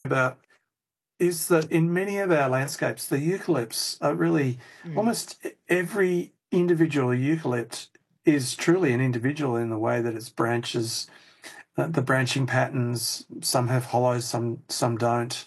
about is that in many of our landscapes, the eucalypts are really almost every individual eucalypt is truly an individual in the way that its branches, the branching patterns, some have hollows, some don't.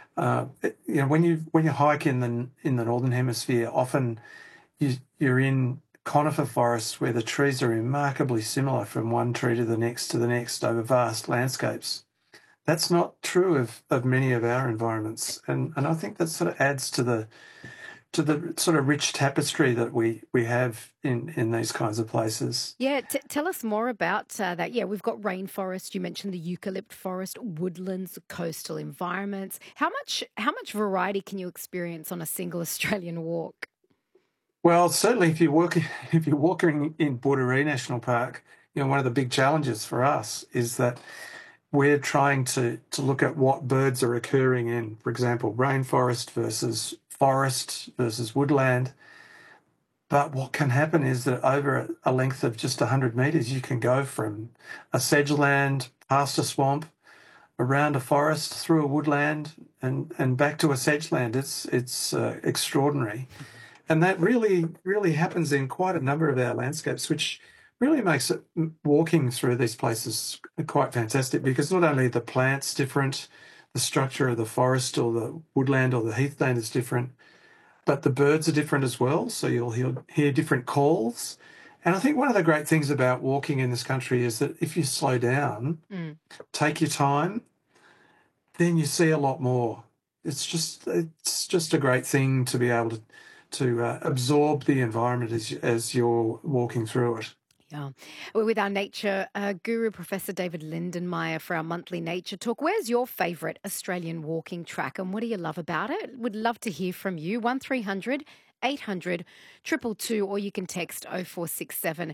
When you hike in the northern hemisphere, often you're in conifer forests where the trees are remarkably similar from one tree to the next over vast landscapes. That's not true of many of our environments, and I think that sort of adds to the sort of rich tapestry that we have in these kinds of places. Yeah, tell us more about that. Yeah, we've got rainforest. You mentioned the eucalypt forest, woodlands, coastal environments. How much variety can you experience on a single Australian walk? Well, certainly if you're walking in Borderee National Park, one of the big challenges for us is that we're trying to look at what birds are occurring in, for example, rainforest versus forest versus woodland. But what can happen is that over a length of just 100 metres, you can go from a sedgeland past a swamp, around a forest, through a woodland, and back to a sedgeland. It's extraordinary. And that really, really happens in quite a number of our landscapes, which really makes it walking through these places quite fantastic because not only are the plants different, the structure of the forest or the woodland or the heathland is different, but the birds are different as well. So you'll hear different calls. And I think one of the great things about walking in this country is that if you slow down, take your time, then you see a lot more. It's just a great thing to be able to absorb the environment as you're walking through it. Yeah. We're with our nature guru, Professor David Lindenmayer, for our monthly nature talk. Where's your favourite Australian walking track and what do you love about it? Would love to hear from you. 1300 800 222, or you can text 0467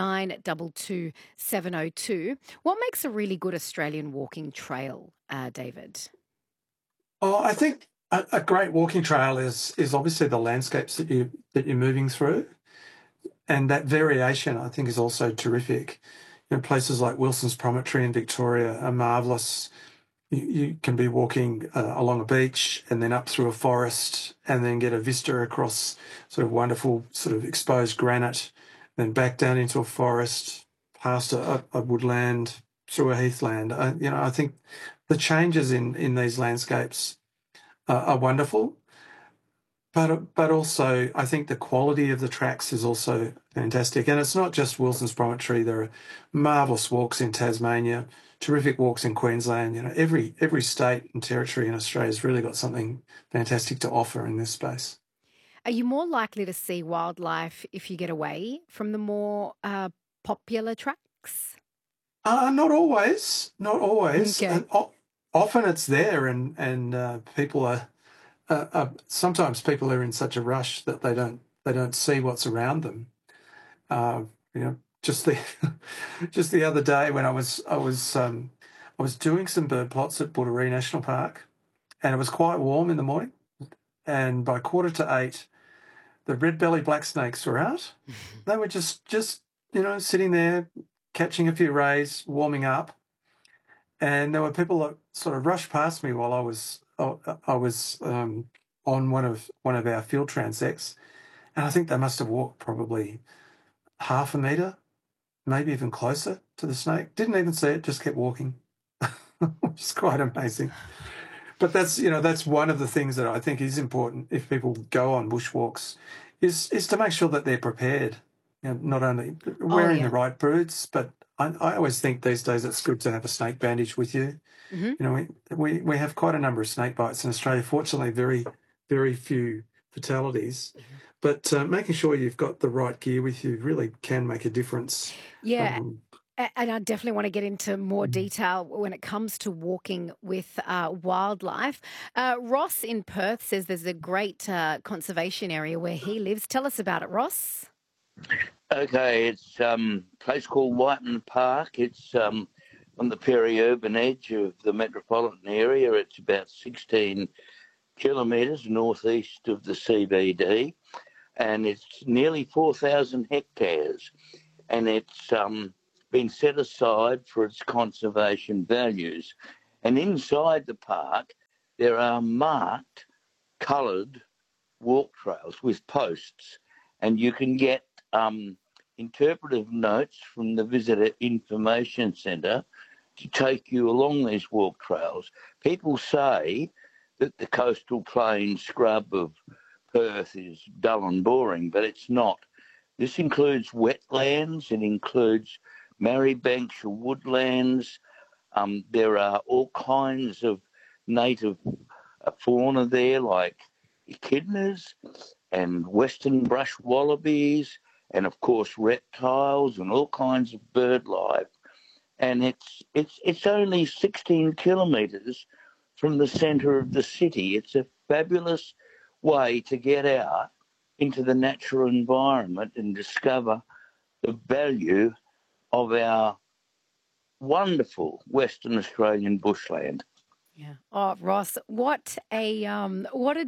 922 702. What makes a really good Australian walking trail, David? Oh, I think a great walking trail is obviously the landscapes that you're moving through, and that variation I think is also terrific. Places like Wilson's Promontory in Victoria are marvellous. You can be walking along a beach and then up through a forest and then get a vista across sort of wonderful sort of exposed granite, then back down into a forest, past a woodland, through a heathland. I think the changes in these landscapes are wonderful, but also I think the quality of the tracks is also fantastic. And it's not just Wilson's Promontory. There are marvellous walks in Tasmania, terrific walks in Queensland. Every state and territory in Australia has really got something fantastic to offer in this space. Are you more likely to see wildlife if you get away from the more popular tracks? Not always, not always. Okay. Often it's there, and people sometimes people are in such a rush that they don't see what's around them. Uh, just the just the other day when I was doing some bird plots at Borderee National Park, and it was quite warm in the morning, and by 7:45, the red-bellied black snakes were out. They were just sitting there catching a few rays, warming up, and there were people that sort of rushed past me while I was on one of our field transects, and I think they must have walked probably half a metre, maybe even closer to the snake. Didn't even see it, just kept walking, which is quite amazing. But that's one of the things that I think is important if people go on bushwalks, is to make sure that they're prepared. Not only Oh, wearing the yeah. right boots, but I always think these days it's good to have a snake bandage with you. Hmm. We have quite a number of snake bites in Australia. Fortunately, very, very few fatalities. But making sure you've got the right gear with you really can make a difference. Yeah. Um, And I definitely want to get into more detail when it comes to walking with wildlife. Ross in Perth says there's a great conservation area where he lives. Tell us about it, Ross. Okay, it's place called Whiteman Park. It's on the peri-urban edge of the metropolitan area. It's about 16 kilometres northeast of the CBD, and it's nearly 4,000 hectares, and it's been set aside for its conservation values. And inside the park, there are marked, coloured walk trails with posts, and you can get interpretive notes from the Visitor Information Centre to take you along these walk trails. People say that the coastal plain scrub of Perth is dull and boring, but it's not. This includes wetlands, it includes marribanks or woodlands. There are all kinds of native fauna there, like echidnas and western brush wallabies, and of course reptiles and all kinds of bird life. And it's only 16 kilometres from the centre of the city. It's a fabulous way to get out into the natural environment and discover the value of our wonderful Western Australian bushland. Yeah. Oh, Ross, what an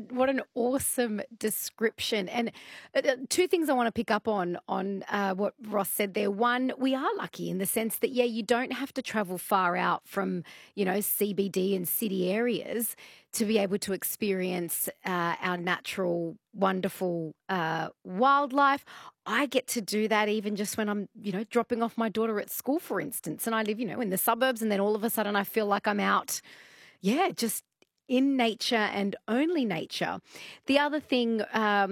awesome description. And two things I want to pick up on what Ross said there. One, we are lucky in the sense that, yeah, you don't have to travel far out from, CBD and city areas to be able to experience our natural, wonderful wildlife. I get to do that even just when I'm, dropping off my daughter at school, for instance, and I live, in the suburbs, and then all of a sudden I feel like I'm out, just in nature and only nature. The other thing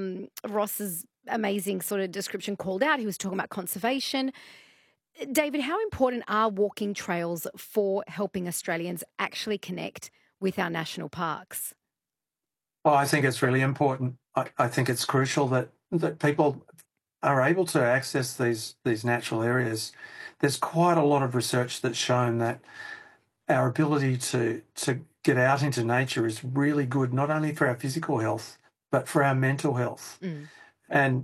Ross's amazing sort of description called out, he was talking about conservation. David, how important are walking trails for helping Australians actually connect with our national parks? Well, I think it's really important. I think it's crucial that people are able to access these natural areas. There's quite a lot of research that's shown that our ability to get out into nature is really good, not only for our physical health, but for our mental health. And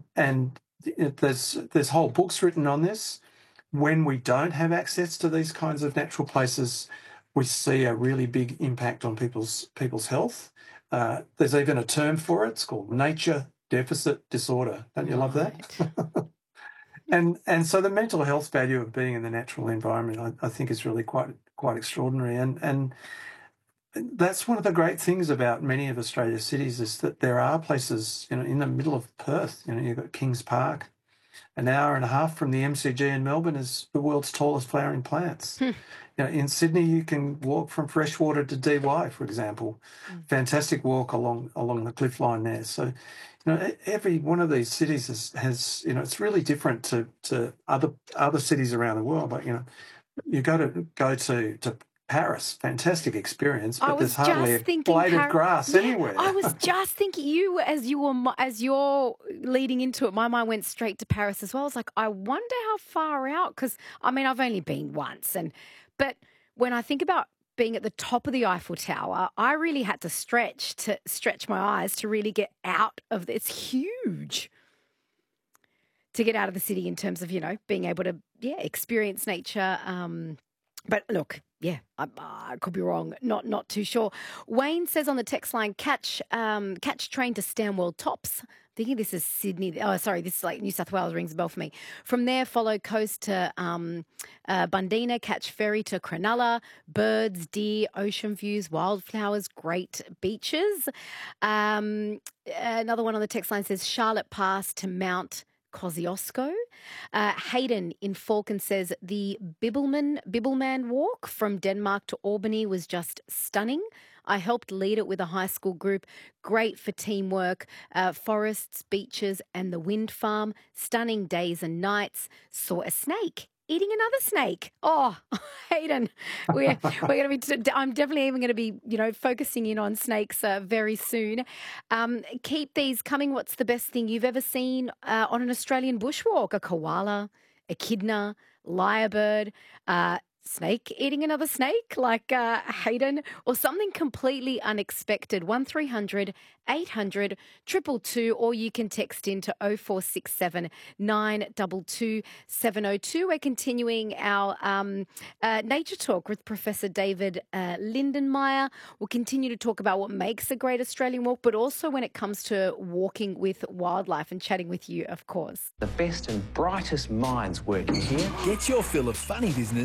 there's whole books written on this. When we don't have access to these kinds of natural places, we see a really big impact on people's health. There's even a term for it. It's called nature deficit disorder. Don't you love that? And so the mental health value of being in the natural environment, I think, is really quite extraordinary. And that's one of the great things about many of Australia's cities is that there are places, in the middle of Perth. You've got Kings Park. An hour and a half from the MCG in Melbourne is the world's tallest flowering plants. In Sydney, you can walk from Freshwater to Dee Why, for example. Fantastic walk along the cliff line there. So, every one of these cities has it's really different to other cities around the world. But you go to Paris, fantastic experience, but there's hardly a blade of grass anywhere. I was just thinking as you're leading into it, my mind went straight to Paris as well. I was like, I wonder how far out, because I've only been once, but when I think about being at the top of the Eiffel Tower, I really had to stretch my eyes to really get out of it's huge. To get out of the city in terms of, being able to, experience nature. But look, I could be wrong. Not too sure. Wayne says on the text line, catch train to Stanwell Tops. Thinking this is Sydney. Oh, sorry, this is like New South Wales, rings a bell for me. From there, follow coast to Bundeena, catch ferry to Cronulla, birds, deer, ocean views, wildflowers, great beaches. Another one on the text line says Charlotte Pass to Mount Kosciuszko. Hayden in Falcon says the Bibbulman walk from Denmark to Albany was just stunning. I helped lead it with a high school group. Great for teamwork. Forests, beaches and the wind farm. Stunning days and nights. Saw a snake eating another snake. Oh, Hayden, we're going to be. I'm definitely even going to be, focusing in on snakes very soon. Keep these coming. What's the best thing you've ever seen on an Australian bushwalk? A koala, echidna, lyrebird, snake eating another snake like Hayden, or something completely unexpected. 1300 800 222, or you can text into 0467 922 702. We're continuing our nature talk with Professor David Lindenmayer. We'll continue to talk about what makes a great Australian walk, but also when it comes to walking with wildlife and chatting with you, of course. The best and brightest minds working here. Get your fill of funny business with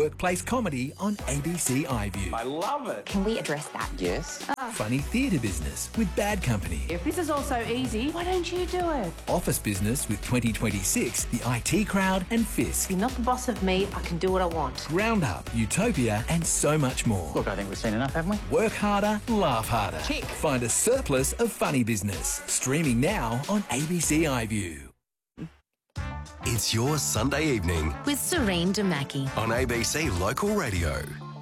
workplace comedy on ABC iView. I love it. Can we address that? Yes. Funny theatre business with Bad Company. If this is all so easy, why don't you do it? Office business with 2026, The IT Crowd and Fisk. You're not the boss of me. I can do what I want. Roundup, Utopia and so much more. Look, I think we've seen enough, haven't we? Work harder, laugh harder. Tick. Find a surplus of funny business. Streaming now on ABC iView. It's your Sunday evening with Serene Damaki on ABC Local Radio.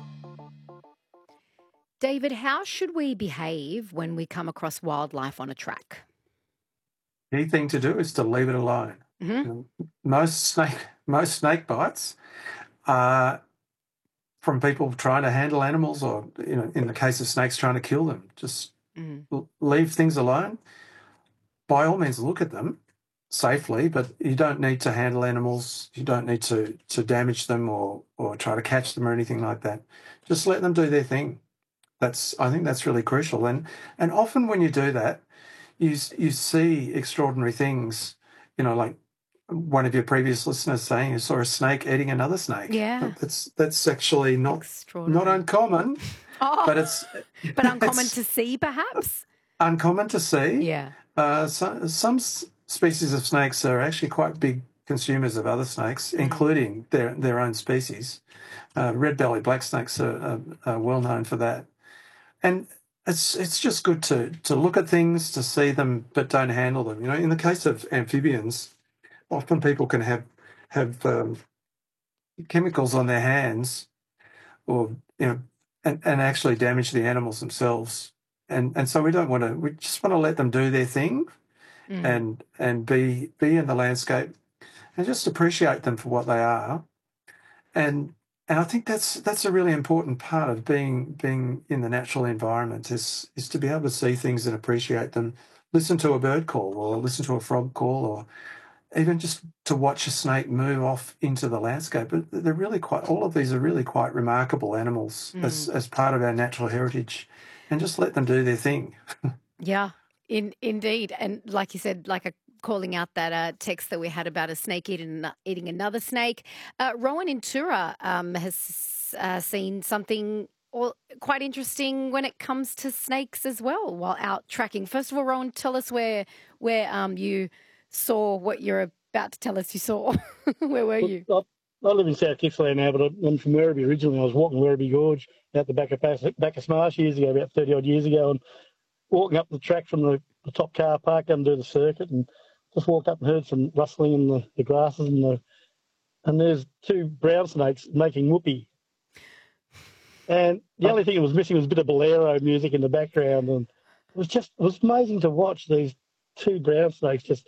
David, how should we behave when we come across wildlife on a track? Key thing to do is to leave it alone. Most snake bites are from people trying to handle animals, or in the case of snakes, trying to kill them. Just leave things alone. By all means, look at them safely, but you don't need to handle animals. You don't need to damage them or try to catch them or anything like that. Just let them do their thing. I think that's really crucial. And often when you do that, you see extraordinary things. Like one of your previous listeners saying you saw a snake eating another snake. Yeah, that's actually not uncommon. But it's uncommon to see, perhaps. Uncommon to see. Yeah. Some species of snakes are actually quite big consumers of other snakes, including their own species. Red-bellied black snakes are well known for that. And it's just good to look at things, to see them, but don't handle them. In the case of amphibians, often people can have chemicals on their hands, or and actually damage the animals themselves. And so we just want to let them do their thing, and be in the landscape, and just appreciate them for what they are. And I think that's a really important part of being in the natural environment is to be able to see things and appreciate them. Listen to a bird call, or listen to a frog call, or even just to watch a snake move off into the landscape. But they're really all of these are really quite remarkable animals as part of our natural heritage, and just let them do their thing. Yeah, indeed. And like you said, calling out that text that we had about a snake eating another snake. Rowan in Tura has seen something quite interesting when it comes to snakes as well while out tracking. First of all, Rowan, tell us where you saw what you're about to tell us you saw. Where were you? I live in South Gippsland now, but I'm from Werribee originally. I was walking Werribee Gorge out the back of Marsh years ago, about 30-odd years ago, and walking up the track from the top car park down to the circuit, and just walked up and heard some rustling in the grasses, and there's two brown snakes making whoopee. And the only thing that was missing was a bit of bolero music in the background, and it was amazing to watch these two brown snakes just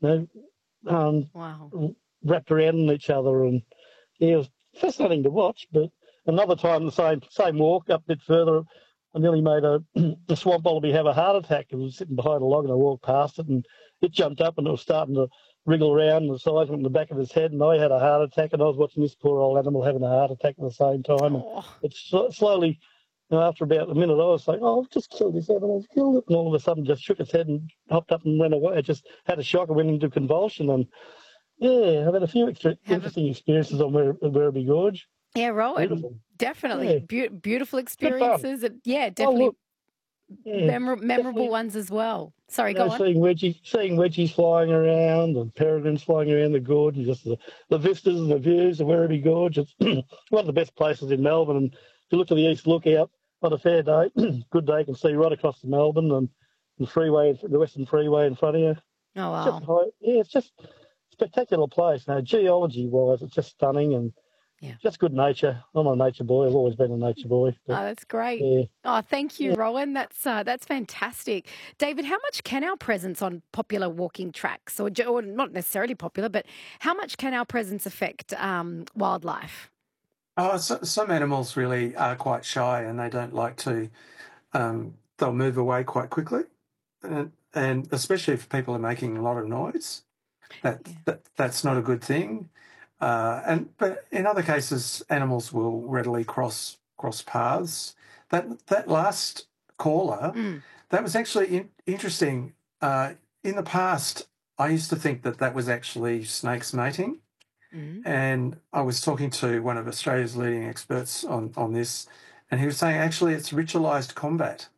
wrapped around each other, and it was fascinating to watch. But another time, the same walk up a bit further, I nearly made a swamp wallaby have a heart attack. It was sitting behind a log, and I walked past it, and it jumped up, and it was starting to wriggle around, and the sides went in the back of his head, and I had a heart attack, and I was watching this poor old animal having a heart attack at the same time. And it slowly, after about a minute, I was like, I've just killed this animal, I've killed it. And all of a sudden just shook its head and hopped up and went away. It just had a shock and went into convulsion. And yeah, I've had a few interesting experiences on Werribee Gorge. Yeah, Rowan, Beautiful. Definitely. Yeah. Beautiful experiences. Yeah, definitely. Memorable ones as well. Sorry, go on. Seeing wedgies flying around and peregrines flying around the gorge, and just the vistas and the views of Werribee Gorge. It's one of the best places in Melbourne. And if you look to the east lookout on a fair day, good day, you can see right across to Melbourne and the freeway, the Western Freeway in front of you. Oh, wow. It's just a spectacular place. Now, geology-wise, it's just stunning, and just good nature. I'm a nature boy. I've always been a nature boy. But, that's great. Yeah. Oh, thank you, Rowan. That's fantastic. David, how much can our presence on popular walking tracks, or not necessarily popular, but how much can our presence affect wildlife? Oh, some animals really are quite shy, and they don't like to. They'll move away quite quickly, and especially if people are making a lot of noise, that's not a good thing. But in other cases, animals will readily cross paths. That last caller, that was actually interesting. In the past, I used to think that was actually snakes mating, And I was talking to one of Australia's leading experts on this, and he was saying actually it's ritualised combat.